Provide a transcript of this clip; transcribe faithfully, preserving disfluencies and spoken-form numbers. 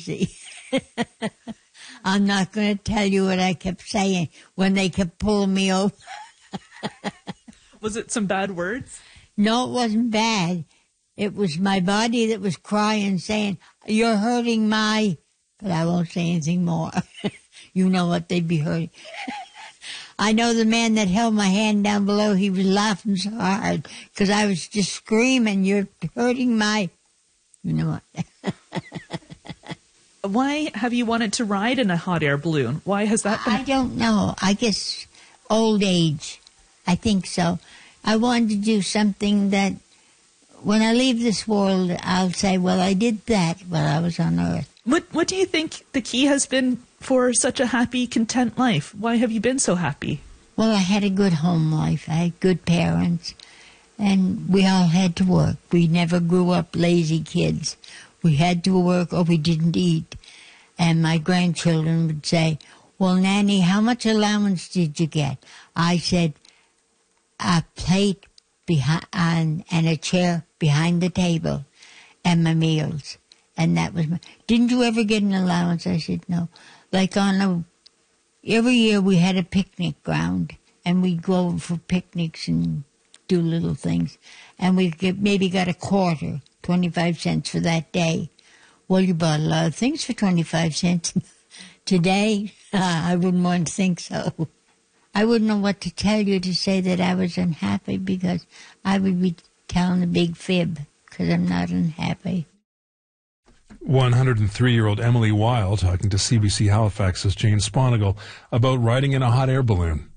easy. I'm not going to tell you what I kept saying when they kept pulling me over. Was it some bad words? No, it wasn't bad. It was my body that was crying, saying, you're hurting my... But I won't say anything more. You know what they'd be hurting. I know the man that held my hand down below, he was laughing so hard because I was just screaming, you're hurting my... You know what? Why have you wanted to ride in a hot air balloon? Why has that been? I don't know. I guess old age. I think so. I wanted to do something that when I leave this world, I'll say, well, I did that while I was on Earth. What What do you think the key has been for such a happy, content life? Why have you been so happy? Well, I had a good home life. I had good parents. And we all had to work. We never grew up lazy kids. We had to work or we didn't eat. And my grandchildren would say, well, Nanny, how much allowance did you get? I said, a plate behind and a chair behind the table and my meals. And that was my... Didn't you ever get an allowance? I said, no. Like on a... Every year we had a picnic ground. And we'd go over for picnics and do little things. And we get, maybe got a quarter, twenty-five cents for that day. Well, you bought a lot of things for twenty-five cents. Today, uh, I wouldn't want to think so. I wouldn't know what to tell you to say that I was unhappy because I would be telling a big fib because I'm not unhappy. one hundred three-year-old Emily Weil talking to C B C Halifax's Jane Sponigal about riding in a hot air balloon.